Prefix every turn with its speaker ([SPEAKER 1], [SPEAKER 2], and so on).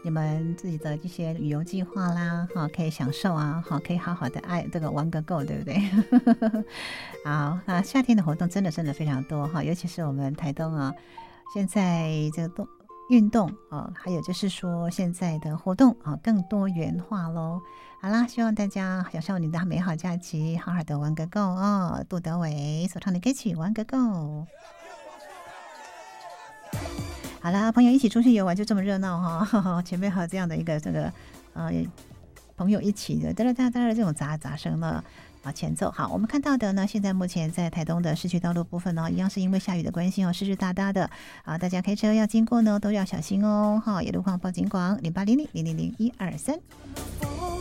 [SPEAKER 1] 你们自己的一些旅游计划啦，可以享受啊，可以好好的爱这个玩个够，对不对？好，那夏天的活动真的非常多哈，尤其是我们台东啊，现在这个运动还有就是说现在的活动更多元化咯。好啦，希望大家享受你的美好假期，好好的玩个够哦。杜德伟所唱的歌曲《玩个够》。好啦，朋友一起出去游玩就这么热闹哈，前面还有这样的一个朋友一起的哒哒哒哒的这种杂声呢前奏。好，我们看到的呢，现在目前在台东的市区道路部分呢，一样是因为下雨的关系湿湿哒哒的大家开车要经过呢都要小心哦。野路况报警广0800000123。